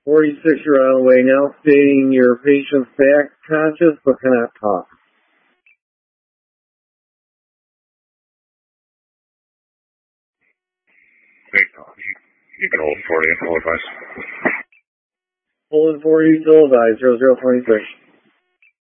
46, you're on the way now, stating your patient's back conscious but cannot talk. You can hold 40 and full advice. Holding 40, still advised, 0026.